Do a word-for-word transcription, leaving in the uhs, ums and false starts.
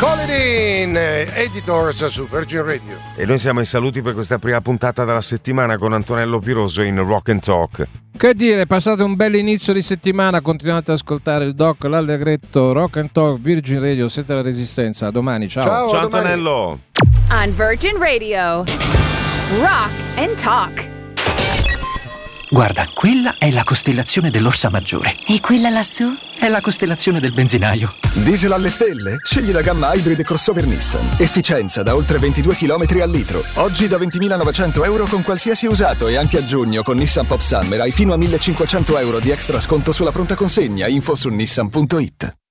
Call It In, Editors su Virgin Radio. E noi siamo ai saluti per questa prima puntata della settimana con Antonello Piroso in Rock and Talk. Che dire, passate un bel inizio di settimana, continuate ad ascoltare il Doc, l'Allegretto, Rock and Talk, Virgin Radio, siete la Resistenza. A domani, ciao. Ciao, ciao Antonello. On Virgin Radio, Rock and Talk. Guarda, quella è la costellazione dell'Orsa Maggiore. E quella lassù? È la costellazione del benzinaio. Diesel alle stelle? Scegli la gamma Hybrid e crossover Nissan. Efficienza da oltre ventidue chilometri al litro. Oggi da ventimilanovecento euro con qualsiasi usato e anche a giugno con Nissan Pop Summer hai fino a millecinquecento euro di extra sconto sulla pronta consegna. Info su nissan punto it.